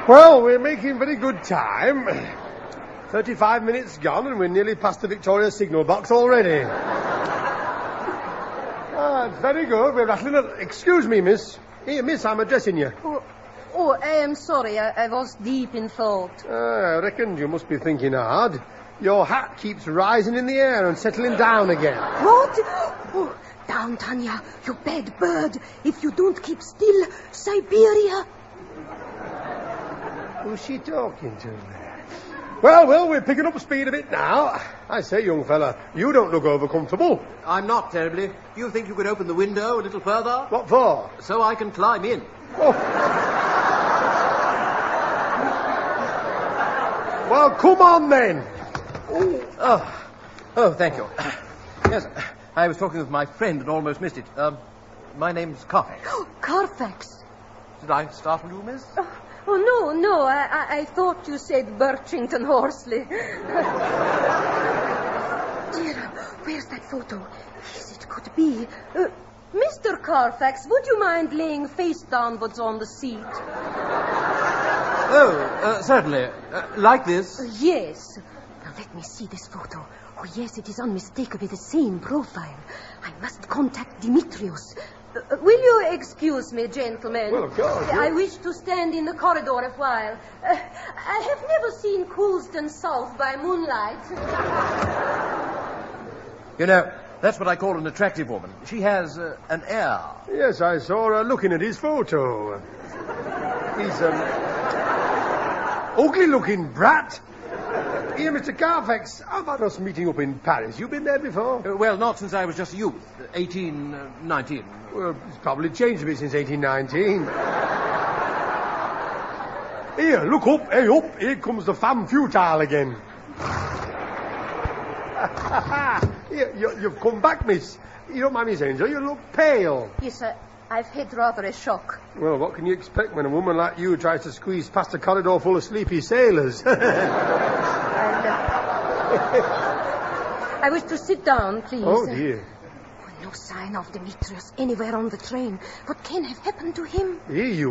Well, we're making very good time. 35 minutes gone and we're nearly past the Victoria signal box already. It's very good. We're rattling up. Excuse me, miss. Here, miss, I'm addressing you. Oh, I am sorry. I was deep in thought. I reckon you must be thinking hard. Your hat keeps rising in the air and settling down again. What? Oh, down, Tanya, you bad bird. If you don't keep still, Siberia. Who's she talking to there? Well, we're picking up speed a bit now. I say, young fella, you don't look over comfortable. I'm not terribly. Do you think you could open the window a little further? What for? So I can climb in. Oh. Well, come on then. Oh, thank you. Yes, I was talking with my friend and almost missed it. My name's Carfax. Carfax. Did I startle you, miss? Oh, no. I thought you said Birchington Horsley. Dear, where's that photo? Yes, it could be. Mr. Carfax, would you mind laying face downwards on the seat? Oh, certainly. Like this? Yes. Now, let me see this photo. Oh, yes, it is unmistakably the same profile. I must contact Dimitrios. Will you excuse me, gentlemen? Well, of course. I wish to stand in the corridor a while. I have never seen Coulsdon South by moonlight. You know, that's what I call an attractive woman. She has an air. Yes, I saw her looking at his photo. He's an ugly-looking brat. Here, Mr. Carfax, how about us meeting up in Paris? You been there before? Well, not since I was just a youth. 18, 19. Well, it's probably changed a bit since 1819. Here, look up. Hey, up. Here comes the femme futile again. Here, you've come back, miss. You don't mind me saying so. You look pale. Yes, I've had rather a shock. Well, what can you expect when a woman like you tries to squeeze past a corridor full of sleepy sailors? I wish to sit down, please. Oh, dear. No sign of Demetrius anywhere on the train. What can have happened to him? Here you